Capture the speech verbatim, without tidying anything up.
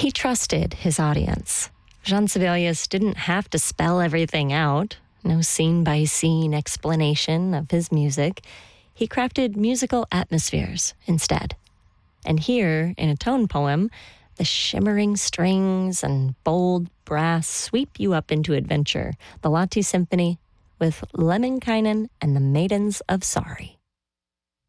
He trusted his audience. Jean Sibelius didn't have to spell everything out, no scene-by-scene explanation of his music. He crafted musical atmospheres instead. And here, in a tone poem, the shimmering strings and bold brass sweep you up into adventure. The Lahti Symphony with Lemminkainen and the Maidens of Sari.